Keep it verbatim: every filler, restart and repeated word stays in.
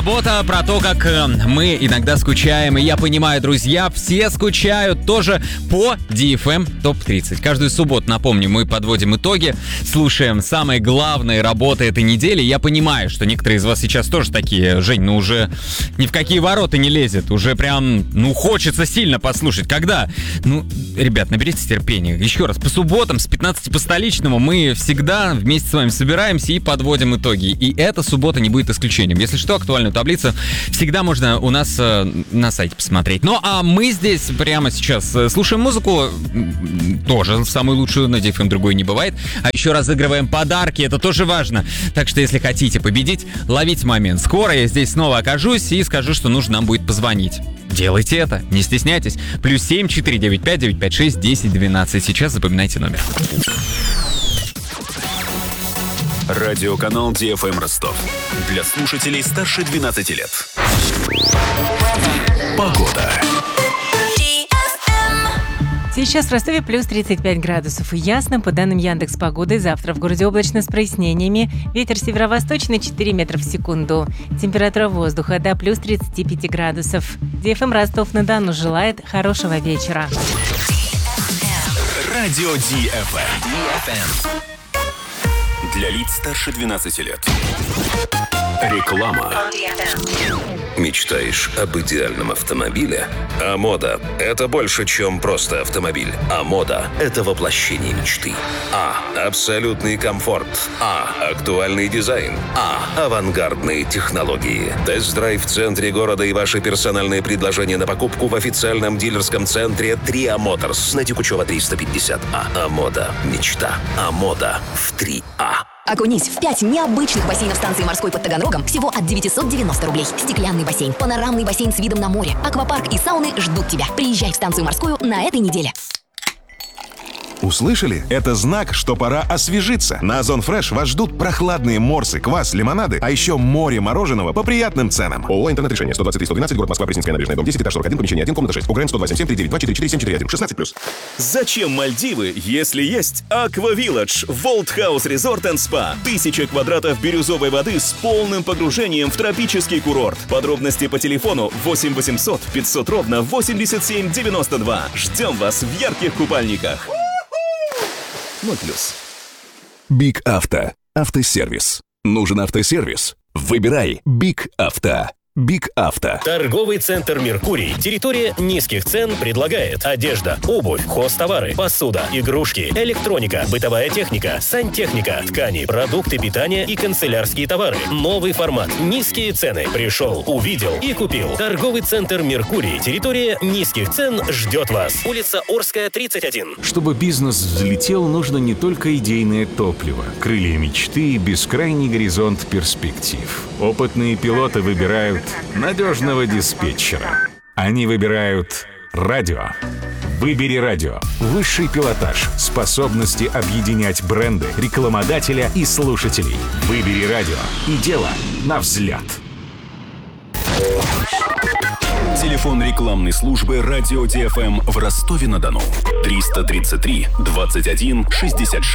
Суббота про то, как э, мы иногда скучаем. И я понимаю, друзья, все скучают тоже по ди эф эм топ тридцать. Каждую субботу, напомню, мы подводим итоги, слушаем самые главные работы этой недели. Я понимаю, что некоторые из вас сейчас тоже такие: Жень, ну уже ни в какие ворота не лезет. Уже прям, ну, хочется сильно послушать. Когда? Ну, ребят, наберитесь терпения. Еще раз, по субботам с пятнадцати по столичному мы всегда вместе с вами собираемся и подводим итоги. И эта суббота не будет исключением. Если что, актуальную таблицу всегда можно у нас э, на сайте посмотреть. Ну, а мы здесь прямо сейчас э, слушаем музыку, тоже самую лучшую, на ди эф эм другой не бывает. А еще разыгрываем подарки, это тоже важно. Так что, если хотите победить, ловите момент. Скоро я здесь снова окажусь и скажу, что нужно нам будет позвонить. Делайте это, не стесняйтесь. Плюс семь четыре девять пять девять пять шесть десять двенадцать. Сейчас запоминайте номер. Радиоканал ди эф эм Ростов. Для слушателей старше двенадцати лет. Погода. Сейчас в Ростове плюс тридцать пять градусов и ясно. По данным Яндекс.Погоды, завтра в городе облачно с прояснениями. Ветер северо-восточный четыре метра в секунду. Температура воздуха до плюс тридцати пяти градусов. ди эф эм Ростов-на-Дону желает хорошего вечера. Радио ди эф эм. Для лиц старше двенадцати лет. Реклама. Мечтаешь об идеальном автомобиле? А мода – это больше, чем просто автомобиль. А мода – это воплощение мечты. А. Абсолютный комфорт. А. Актуальный дизайн. А. Авангардные технологии. Тест-драйв в центре города и ваши персональные предложения на покупку в официальном дилерском центре Триа Моторс на Текучева триста пятьдесят А. А мода – мечта. А мода в три А. Окунись в пять необычных бассейнов станции морской под Таганрогом всего от девятьсот девяносто рублей. Стеклянный бассейн, панорамный бассейн с видом на море, аквапарк и сауны ждут тебя. Приезжай в станцию морскую на этой неделе. Услышали? Это знак, что пора освежиться. На Озон Фреш вас ждут прохладные морсы, квас, лимонады, а еще море мороженого по приятным ценам. ООО «Интернет-решение» сто двадцать три сто двенадцать, город Москва, Пресненская набережная, дом десять, этаж сорок один, помещение один, комната шесть. УГРН сто два семь семь три девять два четыре четыре семь четыре один. шестнадцать плюс. Зачем Мальдивы, если есть Аква Вилледж, Волт Хаус Резорт энд Спа? Тысяча квадратов бирюзовой воды с полным погружением в тропический курорт. Подробности по телефону восемь восемьсот пятьсот ровно восемьдесят семь девяносто два. Ждем вас в ярких купальниках. ноль плюс. Биг Авто. Автосервис. Нужен автосервис? Выбирай Биг Авто. Биг Авто. Торговый центр «Меркурий». Территория низких цен предлагает одежда, обувь, хозтовары, посуда, игрушки, электроника, бытовая техника, сантехника, ткани, продукты питания и канцелярские товары. Новый формат. Низкие цены. Пришел, увидел и купил. Торговый центр «Меркурий». Территория низких цен ждет вас. Улица Орская, тридцать один. Чтобы бизнес взлетел, нужно не только идейное топливо, крылья мечты и бескрайний горизонт перспектив. Опытные пилоты выбирают надежного диспетчера. Они выбирают радио. Выбери радио. Высший пилотаж, способности объединять бренды, рекламодателя и слушателей. Выбери радио. И дело на взлет. Телефон рекламной службы Радио ди эф эм в Ростове-на-Дону. триста тридцать три двадцать один шестьдесят шесть.